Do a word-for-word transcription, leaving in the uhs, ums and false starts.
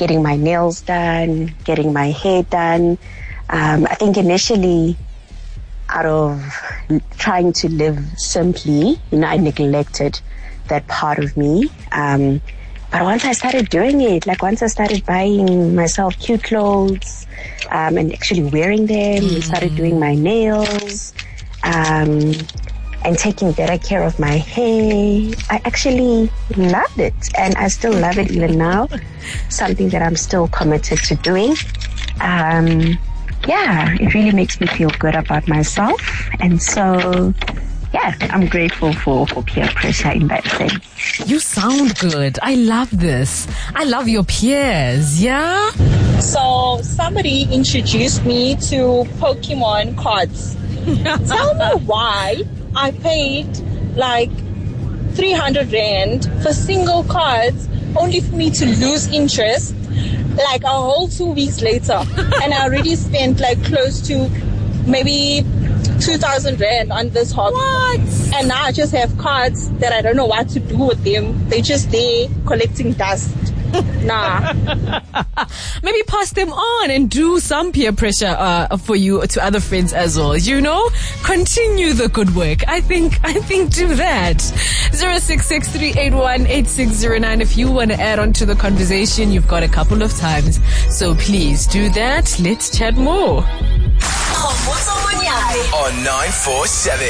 getting my nails done, getting my hair done. Um, I think initially, out of trying to live simply, you know, I neglected that part of me. Um, but once I started doing it, like once I started buying myself cute clothes, um, and actually wearing them, mm. started doing my nails, um, and taking better care of my hair, I actually loved it. And I still love it even now. Something that I'm still committed to doing. Um, yeah, it really makes me feel good about myself. And so, yeah, I'm grateful for, for peer pressure in that sense. You sound good. I love this. I love your peers, yeah? So somebody introduced me to Pokemon cards. Tell me why I paid like three hundred rand for single cards only for me to lose interest like a whole two weeks later. And I already spent like close to maybe two thousand rand on this hobby. What? And now I just have cards that I don't know what to do with them. They're just there collecting dust. Nah. Maybe pass them on and do some peer pressure uh, for you to other friends as well. You know, continue the good work. I think, I think do that. zero six six three eight one eight six zero nine. If you want to add on to the conversation, you've got a couple of times. So please do that. Let's chat more. On nine four seven.